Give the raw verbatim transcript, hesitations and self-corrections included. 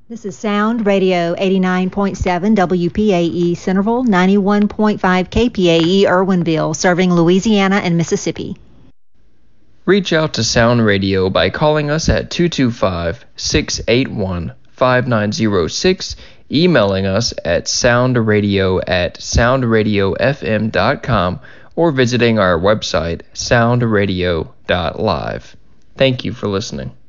This is Sound Radio eighty-nine point seven W P A E Centerville, ninety-one point five K P A E Irwinville, serving Louisiana and Mississippi. Reach out to Sound Radio by calling us at two two five, six eight one, five nine zero six, emailing us at soundradio at soundradiofm dot com, or visiting our website soundradio dot live. Thank you for listening.